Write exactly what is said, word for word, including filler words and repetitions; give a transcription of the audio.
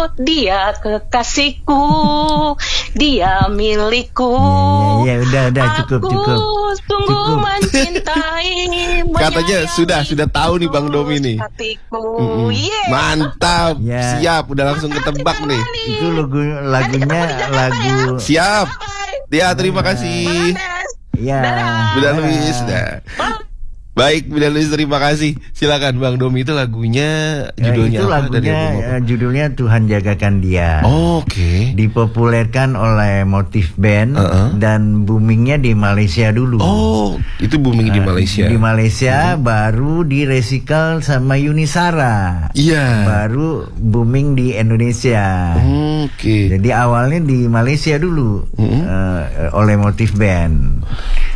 dia kekasihku, dia milikku. Ya, ya, udah, udah, cukup, Aku cukup. sungguh Cukup. mencintai. Katanya sudah, sudah tahu nih Bang Domi nih. Hatiku, Mm-mm. yeah. Mantap, Ya. siap, udah langsung ketebak nih. Itu lagu lagunya lagu. Siap. Ya, terima kasih. Ya. Bunda Luis. Nah. Baik, Bunda Luis, terima kasih. Silakan Bang Domi, itu lagunya Ya, judulnya itu apa? lagunya Dari album apa? eh, judulnya Tuhan Jagakan Dia. Oh, oke. Okay. Dipopulerkan oleh Motif Band Uh-uh. dan boomingnya di Malaysia dulu. Oh, itu booming di Eh, Malaysia. Di Malaysia baru direcycle sama Yunisara. Iya. Baru booming di Indonesia. Oke. Jadi awalnya di Malaysia dulu Mm-hmm. eh, oleh Motif Band.